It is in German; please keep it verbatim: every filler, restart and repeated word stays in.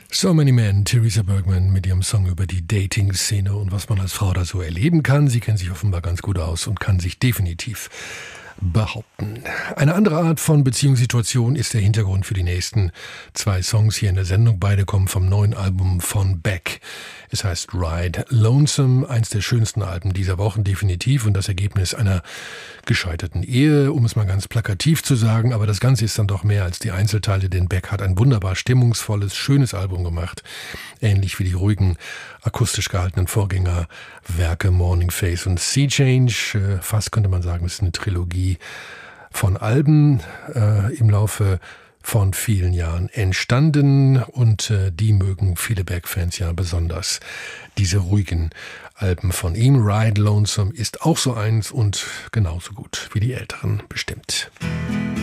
So Many Men, Theresa Bergman mit ihrem Song über die Dating-Szene und was man als Frau da so erleben kann. Sie kennt sich offenbar ganz gut aus und kann sich definitiv behaupten. Eine andere Art von Beziehungssituation ist der Hintergrund für die nächsten zwei Songs hier in der Sendung. Beide kommen vom neuen Album von Beck. Es heißt Ride Lonesome, eins der schönsten Alben dieser Wochen definitiv und das Ergebnis einer gescheiterten Ehe, um es mal ganz plakativ zu sagen. Aber das Ganze ist dann doch mehr als die Einzelteile, denn Beck hat ein wunderbar stimmungsvolles, schönes Album gemacht. Ähnlich wie die ruhigen, akustisch gehaltenen Vorgängerwerke Morning Face und Sea Change. Fast könnte man sagen, es ist eine Trilogie von Alben äh, im Laufe von vielen Jahren entstanden und äh, die mögen viele Beck-Fans ja besonders. Diese ruhigen Alben von ihm. Ride Lonesome ist auch so eins und genauso gut wie die älteren bestimmt.